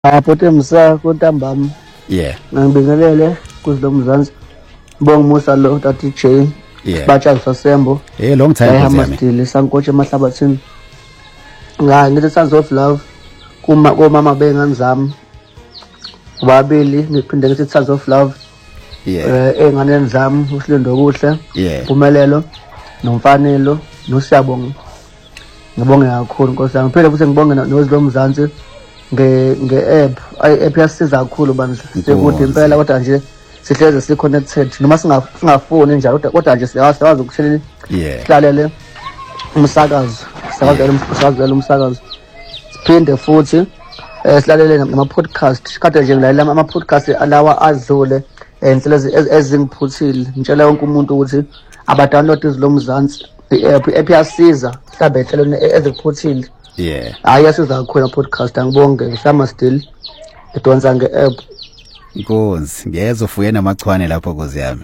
Aphote msako ntambama. Yeah. Ngibingelele kuZilo Mzansi. Bonga Musa lo Tati J. Yeah. Batsha Sasembo. Long time Hamba still sankoche emahlabathini. Ngithi Sons of Love kumama bengani zami. Kubabili ngiphinde ngithi Sons of Love. Yeah. Enganeni zami uSindo kuhle. Yeah. Mpumelelo nomfanelo noSiyabonga. Ngibonge kakhulu Nkosi yami. Phela futhi ngibonge noZilo Mzansi. Nge-app yasiza kakhulu bandla sekude impela kodwa nje sihleze si-connected noma singafoni njalo kodwa nje siyakwazi ukuhleli sihlalele umsakazo sakazela umsakazo siphinde futhi silalele nama-podcast kade nje ngilalela ama-podcast alawa adlule inhlelo ezingiphuthile ngitshela wonke umuntu ukuthi abadownload iZilo Mzansi i-app yasiza mhlawumbe ehlelweni ezikuphuthile. Yeah. Ayasiza kakhulu podcast angibonge ngisama still edonsa nge-app. Inkonzi ngiyeza ufuye namachwane lapho Nkosi yami.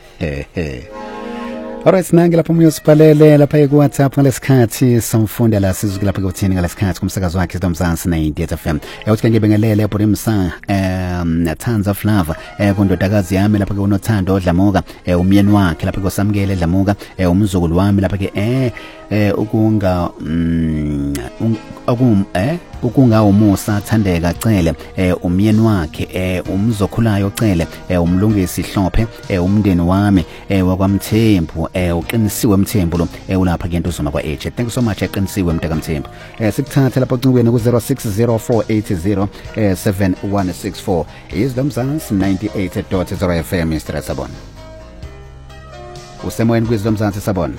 Alright nange lapho umyosiphalele lapha ku WhatsApp ngalesikhathi samfunda la sizuke lapha kuthini ngalesikhathi kumsakazo wakhe iZilo Mzansi 98 FM. Uthi ngibingelele lapho Msa Tons of Love kundodakazi yami lapha kunothando odlamuka umyeni wakhe lapha kosamukele dlamuka umzukulu wami lapha ke ukunga umusa thandeka cele umyeni wakhe umzokhulayo cele umlungisi Hlophe umndeni wami wakwamthembu uqinisiwe Mthembu lo ulapha ke ntuzuma kwa age. Thank you so much eqinisiwe Mtaka Mthembu. Sikuthathe lapha ocingweni ku 0604807164 iZilo Mzansi 98.0 FM Mr. Sabon. Usemoyeni kwiZilo Mzansi Sabon.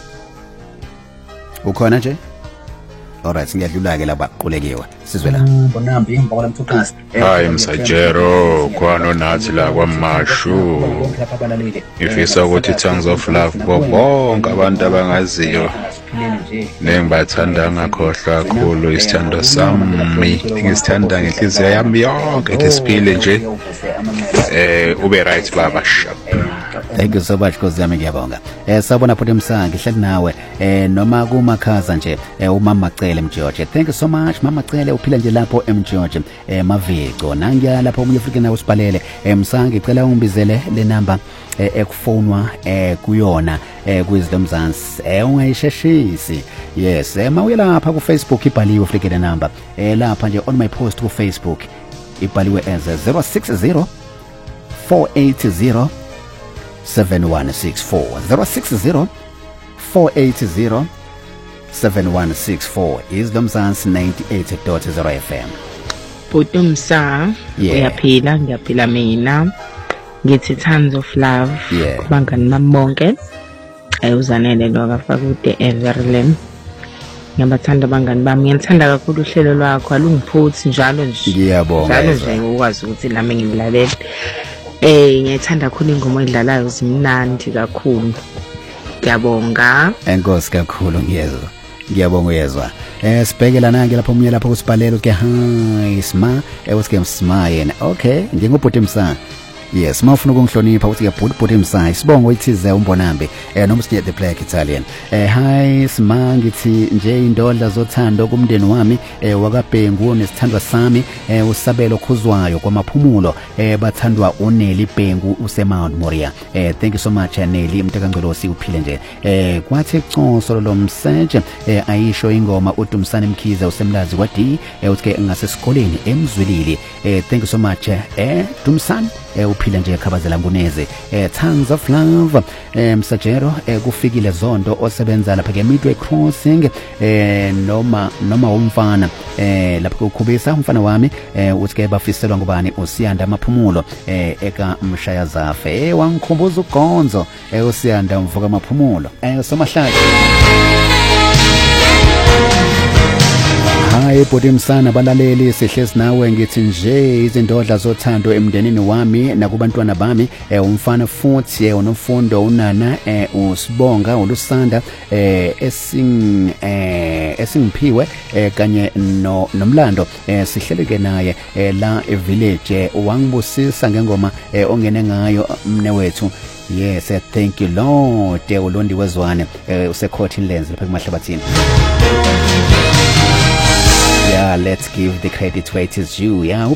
Ukhona nje? Alright ngiyadlula ke laba qulekiwe sizwe la bonambi ngibona mthukasi hayi msajero khona nathi la kwaMashu ifisa ukuthi Tongues of Love bonke abantu abangaziyo nengibathanda ngakhohlwa kakhulu isithando sami ngisithanda ngenhliziyo yami yonke ngisiphile nje ube right baba sharp. Thank you so much Nkosi yami ngiyabonga. Sabona futhi Msa ngihleli nawe noma kumakhaza nje umama Cele Mjoje. Thank you so much Mama Cele uphila nje lapho eMjoje Mavico nangiya lapho umunye Afrika nawe usiphalele Msa ngicela ungibizele le number ekufonwa kuyona kwiZilo Mzansi ungayisheshisi. Yes mawuye lapha ku Facebook ibhaliwe Afrika le number lapha nje on my post ku Facebook ibhaliwe as 060 480 7164 060 480 7164 iZilo Mzansi 98.0 FM. Putumsa uyaphila ngiyaphila mina ngithi Tons of Love kubangani bami bonke uzanele lo akafaka ude Everlem ngiyabathanda abangani bami ngiyithanda kakhulu uhlelo lwakho alungiphuthi njalo nje ngiyabonga njalo nje ukwazi ukuthi nami ngimlalele ngiyithanda kakhulu ingoma edlalayo zimnandi kakhulu ngiyabonga enkosi kakhulu ngiyabonga uyezwa sibhekela nange lapho umunye lapho kusiphalela uke hi sma uthi msma yena okay njengobhuti Msa. Yes mawufuna ukungihlonipha uthi ke bhuti Msa isibongo ithize umbonambe noma siye the black Italian hi sma ngithi nje indodla zothando kumndeni wami wakabhengu nesithandwa sami usabelo khuzwayo kwamaphumulo bathandwa uNeli Bhengu useMount Moriah. Thank you so much Neli Mtaka Ngcolosi uphile nje kwathi Conso lo msenje ayisho ingoma uDumsane Mkhize usemlazi kwa D uthi ke ngasesikoleni emzwilili. Thank you so much Dumsane uphila nje ekhabazela Nguneze. Tons of Love msajero kufikile Zondo osebenza lapha ke Midway Crossing noma umfana lapha ukukhubisa umfana wami uthi ke bafiselwa ngubani uSiyanda amaphumulo eka Mshayazafe wangikhumbuza uGonzo uSiyanda mvuka amaphumulo somahlala. Hayi bhuti Msana balaleli sihlezi nawe ngithi nje izindodla zothando emndenini wami nakubantwana bami umfana futhi unofundo unana usibonga ulusanda esingiphiwe kanye nomlando sihleleke naye la evillage wangibusisa ngengoma ongene ngayo mne wethu. Yes thank you Lord ulondi wezwane usekhotini lenze lapha kumahlabathini. yeah, let's give the credit where it is due. Yeah,